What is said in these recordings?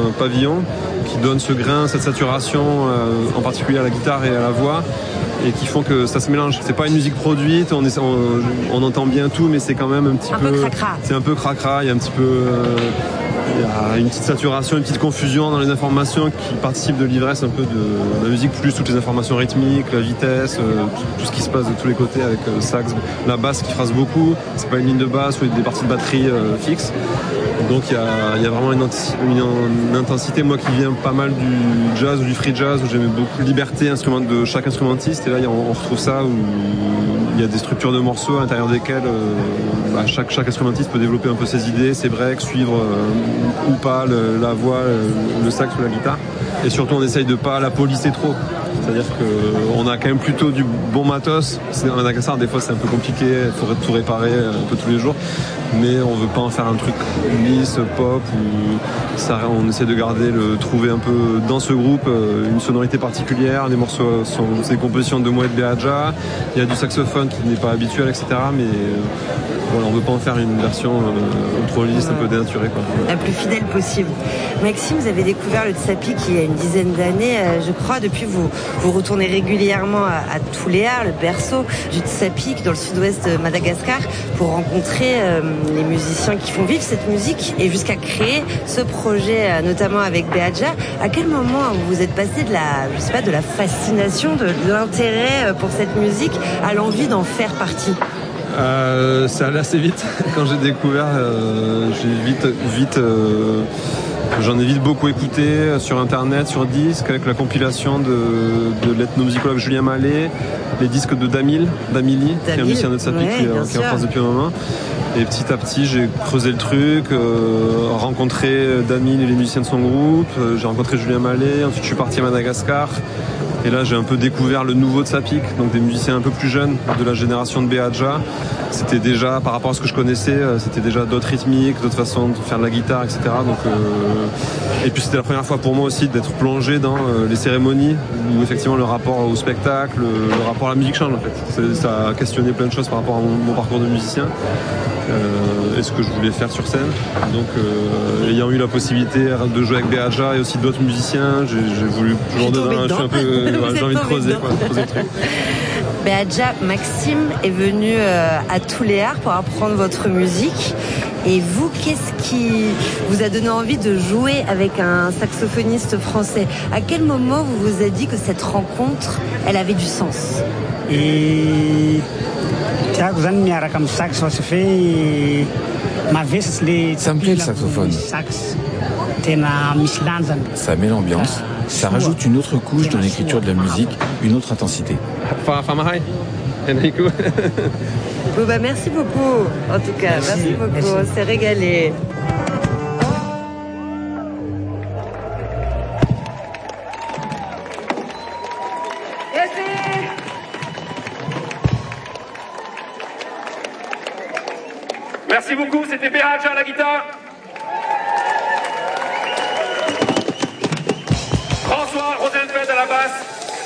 pavillon qui donne ce grain, cette saturation, en particulier à la guitare et à la voix, et qui font que ça se mélange. C'est pas une musique produite, on entend bien tout, mais c'est quand même un petit peu cracra. C'est un peu cracra, il y a un petit peu il y a une petite saturation, une petite confusion dans les informations qui participent de l'ivresse un peu de la musique, plus toutes les informations rythmiques, la vitesse, tout ce qui se passe de tous les côtés avec le sax, la basse qui phrase beaucoup, c'est pas une ligne de basse ou des parties de batterie fixes. Donc il y a vraiment une intensité, moi qui viens pas mal du jazz ou du free jazz, où j'aimais beaucoup la liberté de chaque instrumentiste, et là on retrouve ça où il y a des structures de morceaux à l'intérieur desquelles chaque instrumentiste peut développer un peu ses idées, ses breaks, suivre ou pas la voix, le sax ou la guitare. Et surtout on essaye de pas la polisser trop. C'est-à-dire qu'on a quand même plutôt du bon matos. En Madagascar, des fois c'est un peu compliqué, il faudrait tout réparer un peu tous les jours. Mais on veut pas en faire un truc lisse, pop, on essaie de trouver un peu dans ce groupe une sonorité particulière. Les morceaux c'est des compositions de Moed Beaja, il y a du saxophone qui n'est pas habituel, etc. Mais voilà, on veut pas en faire une version trop lisse, un peu dénaturée, quoi. La plus fidèle possible. Maxime, vous avez découvert le Tsapik il y a une dizaine d'années, je crois. Depuis, vous retournez régulièrement à Tuléar, le berceau du Tsapik, dans le sud-ouest de Madagascar, pour rencontrer les musiciens qui font vivre cette musique, et jusqu'à créer ce projet, notamment avec Beaja. À quel moment vous êtes passé de la fascination, de l'intérêt pour cette musique, à l'envie d'en faire partie? C'est allé assez vite. Quand j'ai découvert, j'en ai vite beaucoup écouté sur internet, sur disque, avec la compilation de l'ethnomusicologue Julien Mallet, les disques de Damili, qui est un musicien de Tsapik qui est en France depuis un moment. Et petit à petit, j'ai creusé le truc, rencontré Damil et les musiciens de son groupe, j'ai rencontré Julien Mallet, ensuite je suis parti à Madagascar. Et là, j'ai un peu découvert le nouveau Tsapik, donc des musiciens un peu plus jeunes, de la génération de Beaja. C'était déjà, par rapport à ce que je connaissais, c'était déjà d'autres rythmiques, d'autres façons de faire de la guitare, etc. Donc, et puis c'était la première fois pour moi aussi d'être plongé dans les cérémonies, où effectivement le rapport au spectacle, le rapport à la musique change en fait. Ça a questionné plein de choses par rapport à mon parcours de musicien. Et ce que je voulais faire sur scène. Donc ayant eu la possibilité de jouer avec Beaja et aussi d'autres musiciens, j'ai voulu toujours j'ai envie de creuser le truc. Beaja, Maxime est venu à Tuléar pour apprendre votre musique. Et vous, qu'est-ce qui vous a donné envie de jouer avec un saxophoniste français? À quel moment vous vous êtes dit que cette rencontre, elle avait du sens? Ça me plaît le saxophone. Ça met l'ambiance, ça rajoute une autre couche dans l'écriture de la musique, une autre intensité. Merci beaucoup, en tout cas. Merci beaucoup, on s'est régalé. Merci beaucoup, c'était Beaja à la guitare. François Rosenfeld à la basse.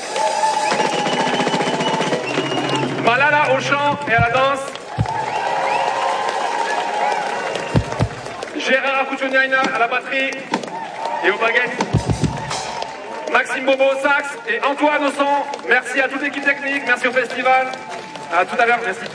Malala au chant et à la danse. Gérard Akoutouniaina à la batterie et aux baguettes. Maxime Bobo au sax et Antoine au son. Merci à toute l'équipe technique, merci au festival. À tout à l'heure, merci.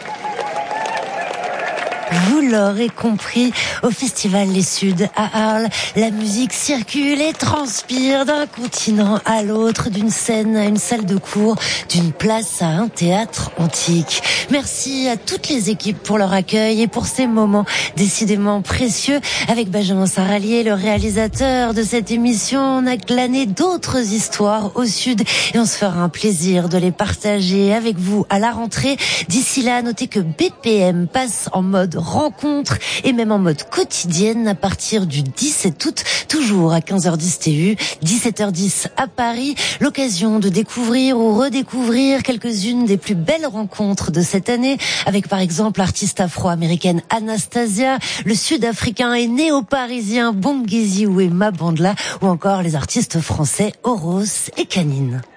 Vous l'aurez compris, au Festival Les Suds à Arles, la musique circule et transpire d'un continent à l'autre, d'une scène à une salle de cours, d'une place à un théâtre antique. Merci à toutes les équipes pour leur accueil et pour ces moments décidément précieux. Avec Benjamin Saralier, le réalisateur de cette émission, on a glané d'autres histoires au Sud et on se fera un plaisir de les partager avec vous à la rentrée. D'ici là, notez que BPM passe en mode rencontre et même en mode quotidienne à partir du 17 août, toujours à 15h10 TU, 17h10 à Paris. L'occasion de découvrir ou redécouvrir quelques-unes des plus belles rencontres de cette année, avec par exemple l'artiste afro-américaine Anastasia, le sud-africain et néo-parisien Bongezi Wema Bandla, ou encore les artistes français Oros et Canine.